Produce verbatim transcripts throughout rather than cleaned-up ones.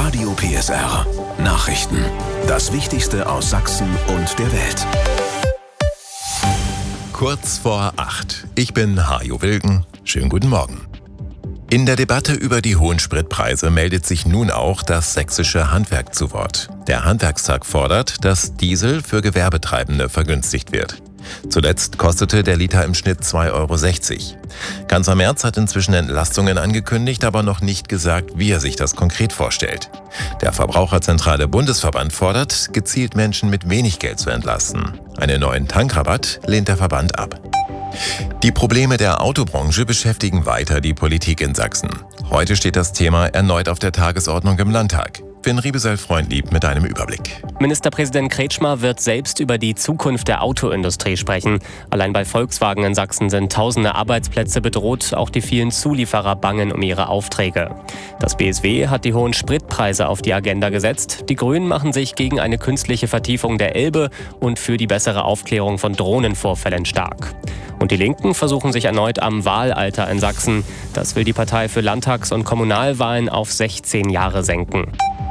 Radio P S R Nachrichten. Das Wichtigste aus Sachsen und der Welt. Kurz vor acht. Ich bin Hajo Wilken. Schönen guten Morgen. In der Debatte über die hohen Spritpreise meldet sich nun auch das sächsische Handwerk zu Wort. Der Handwerkstag fordert, dass Diesel für Gewerbetreibende vergünstigt wird. Zuletzt kostete der Liter im Schnitt zwei Euro sechzig. Kanzler Merz hat inzwischen Entlastungen angekündigt, aber noch nicht gesagt, wie er sich das konkret vorstellt. Der Verbraucherzentrale Bundesverband fordert, gezielt Menschen mit wenig Geld zu entlasten. Einen neuen Tankrabatt lehnt der Verband ab. Die Probleme der Autobranche beschäftigen weiter die Politik in Sachsen. Heute steht das Thema erneut auf der Tagesordnung im Landtag. Finn Riebesell-Freundlieb mit einem Überblick. Ministerpräsident Kretschmer wird selbst über die Zukunft der Autoindustrie sprechen. Allein bei Volkswagen in Sachsen sind tausende Arbeitsplätze bedroht. Auch die vielen Zulieferer bangen um ihre Aufträge. Das B S W hat die hohen Spritpreise auf die Agenda gesetzt. Die Grünen machen sich gegen eine künstliche Vertiefung der Elbe und für die bessere Aufklärung von Drohnenvorfällen stark. Und die Linken versuchen sich erneut am Wahlalter in Sachsen. Das will die Partei für Landtags- und Kommunalwahlen auf sechzehn Jahre senken.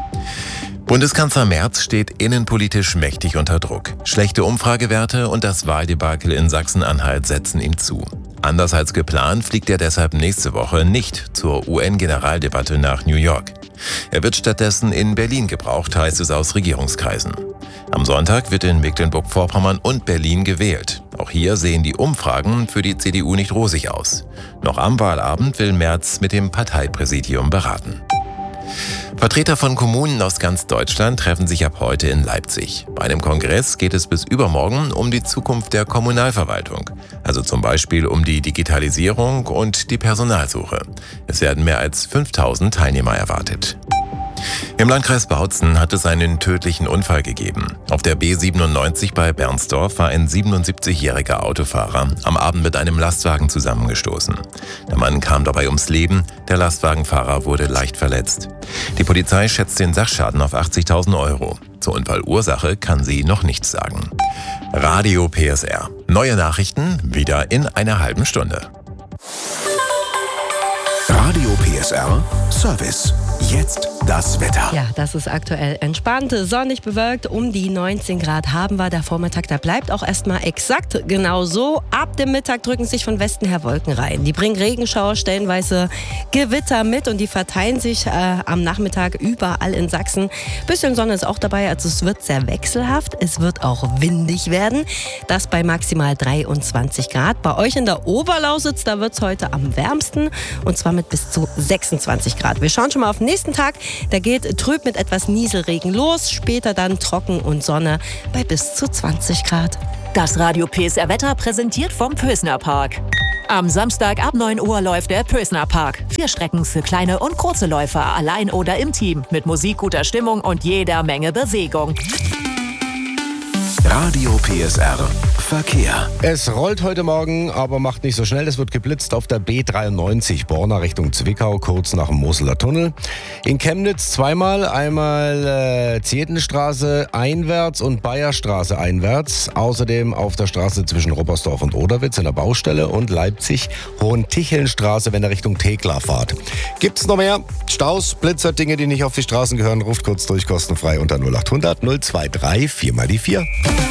Bundeskanzler Merz steht innenpolitisch mächtig unter Druck. Schlechte Umfragewerte und das Wahldebakel in Sachsen-Anhalt setzen ihm zu. Anders als geplant fliegt er deshalb nächste Woche nicht zur U N-Generaldebatte nach New York. Er wird stattdessen in Berlin gebraucht, heißt es aus Regierungskreisen. Am Sonntag wird in Mecklenburg-Vorpommern und Berlin gewählt. Auch hier sehen die Umfragen für die C D U nicht rosig aus. Noch am Wahlabend will Merz mit dem Parteipräsidium beraten. Vertreter von Kommunen aus ganz Deutschland treffen sich ab heute in Leipzig. Bei einem Kongress geht es bis übermorgen um die Zukunft der Kommunalverwaltung. Also zum Beispiel um die Digitalisierung und die Personalsuche. Es werden mehr als fünftausend Teilnehmer erwartet. Im Landkreis Bautzen hat es einen tödlichen Unfall gegeben. Auf der B siebenundneunzig bei Bernsdorf war ein siebenundsiebzigjähriger Autofahrer am Abend mit einem Lastwagen zusammengestoßen. Der Mann kam dabei ums Leben, der Lastwagenfahrer wurde leicht verletzt. Die Polizei schätzt den Sachschaden auf achtzigtausend Euro. Zur Unfallursache kann sie noch nichts sagen. Radio P S R. Neue Nachrichten wieder in einer halben Stunde. Radio P S R Service. Jetzt das Wetter. Ja, das ist aktuell entspannt, sonnig bewölkt, um die neunzehn Grad haben wir. Der Vormittag, der bleibt auch erstmal exakt genau so. Ab dem Mittag drücken sich von Westen her Wolken rein. Die bringen Regenschauer, stellenweise Gewitter mit und die verteilen sich äh, am Nachmittag überall in Sachsen. Bisschen Sonne ist auch dabei, also es wird sehr wechselhaft. Es wird auch windig werden. Das bei maximal dreiundzwanzig Grad. Bei euch in der Oberlausitz, da wird es heute am wärmsten und zwar mit bis zu sechsundzwanzig Grad. Wir schauen schon mal auf den nächsten Tag. Der geht trüb mit etwas Nieselregen los, später dann trocken und Sonne bei bis zu zwanzig Grad. Das Radio P S R Wetter präsentiert vom Pösner Park. Am Samstag ab neun Uhr läuft der Pösner Park. Vier Strecken für kleine und große Läufer, allein oder im Team. Mit Musik, guter Stimmung und jeder Menge Bewegung. Radio P S R Verkehr. Es rollt heute Morgen, aber macht nicht so schnell. Es wird geblitzt auf der B dreiundneunzig Borna Richtung Zwickau, kurz nach dem Moseler Tunnel. In Chemnitz zweimal, einmal äh, Zietenstraße einwärts und Bayerstraße einwärts. Außerdem auf der Straße zwischen Robbersdorf und Oderwitz in der Baustelle und Leipzig Hohentichelnstraße, wenn ihr Richtung Thekla fahrt. Gibt's noch mehr? Staus, Blitzer, Dinge, die nicht auf die Straßen gehören, ruft kurz durch kostenfrei unter null acht hundert null zwei drei vier mal die vier.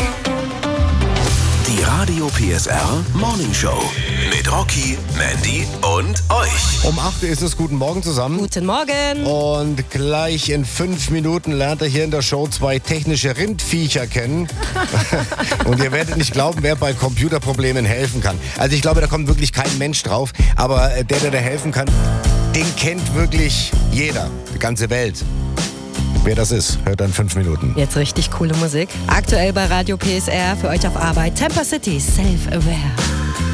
Die Radio P S R Morning Show mit Rocky, Mandy und euch. Um acht Uhr ist es. Guten Morgen zusammen. Guten Morgen. Und gleich in fünf Minuten lernt ihr hier in der Show zwei technische Rindviecher kennen. Und ihr werdet nicht glauben, wer bei Computerproblemen helfen kann. Also ich glaube, da kommt wirklich kein Mensch drauf. Aber der, der da helfen kann, den kennt wirklich jeder. Die ganze Welt. Wer das ist, hört dann fünf Minuten. Jetzt richtig coole Musik. Aktuell bei Radio P S R für euch auf Arbeit. Temper City, Self-Aware.